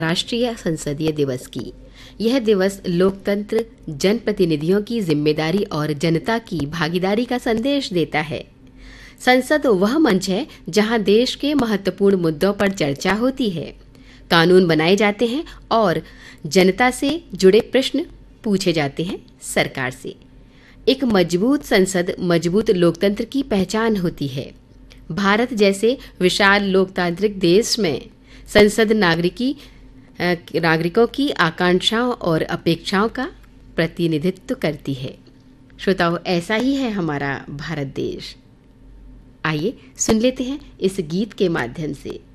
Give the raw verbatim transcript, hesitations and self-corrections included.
राष्ट्रीय संसदीय दिवस की। यह दिवस लोकतंत्र, जनप्रतिनिधियों की जिम्मेदारी और जनता की भागीदारी का संदेश देता है। संसद वह मंच है जहां देश के महत्वपूर्ण मुद्दों पर चर्चा होती है, कानून बनाए जाते हैं और जनता से जुड़े प्रश्न पूछे जाते हैं सरकार से। एक मजबूत संसद मजबूत लोकतंत्र की पहचान होती है। भारत जैसे विशाल लोकतांत्रिक देश में संसद नागरिकी नागरिकों की आकांक्षाओं और अपेक्षाओं का प्रतिनिधित्व करती है। श्रोताओ, ऐसा ही है हमारा भारत देश। आइए सुन लेते हैं इस गीत के माध्यम से।